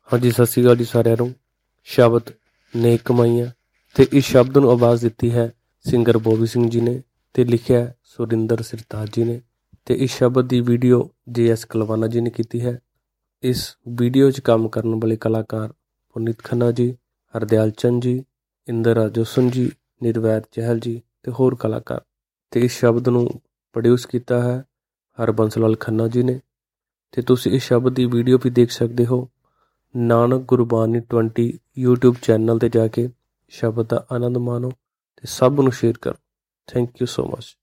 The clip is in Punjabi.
ਹਾਂਜੀ ਸਤਿ ਸ਼੍ਰੀ ਅਕਾਲ ਜੀ ਸਾਰਿਆਂ ਨੂੰ। ਸ਼ਬਦ ਨੇਕ ਕਮਾਈਆਂ ਤੇ ਇਸ ਸ਼ਬਦ ਨੂੰ ਆਵਾਜ਼ ਦਿੱਤੀ ਹੈ ਸਿੰਗਰ ਬੋਬੀ ਸਿੰਘ ਜੀ ਨੇ ਤੇ ਲਿਖਿਆ ਸੁਰਿੰਦਰ ਸਰਤਾਜ ਜੀ ਨੇ ਤੇ ਇਸ ਸ਼ਬਦ ਦੀ ਵੀਡੀਓ JS ਕਲਵਾਨਾ ਜੀ ਨੇ ਕੀਤੀ ਹੈ। ਇਸ ਵੀਡੀਓ 'ਚ ਕੰਮ ਕਰਨ ਵਾਲੇ ਕਲਾਕਾਰ ਪੁਨੀਤ ਖੰਨਾ ਜੀ, ਹਰਦਿਆਲ ਚੰਦ ਜੀ, ਇੰਦਰਾ ਜੋਸਨ ਜੀ, ਨਿਰਵੈਰ ਚਹਿਲ ਜੀ ਤੇ ਹੋਰ ਕਲਾਕਾਰ। ਤੇ ਇਸ ਸ਼ਬਦ ਨੂੰ ਪ੍ਰੋਡਿਊਸ ਕੀਤਾ ਹੈ ਹਰਬੰਸ ਲਾਲ ਖੰਨਾ ਜੀ ਨੇ। ਤੇ ਤੁਸੀਂ ਇਸ ਸ਼ਬਦ ਦੀ ਵੀਡੀਓ ਵੀ ਦੇਖ ਸਕਦੇ ਹੋ ਨਾਨਕ ਗੁਰਬਾਣੀ 20 YouTube ਚੈਨਲ 'ਤੇ ਜਾ ਕੇ। ਸ਼ਬਦ ਦਾ ਆਨੰਦ ਮਾਣੋ ਤੇ ਸਭ ਨੂੰ ਸ਼ੇਅਰ ਕਰੋ। Thank you so much.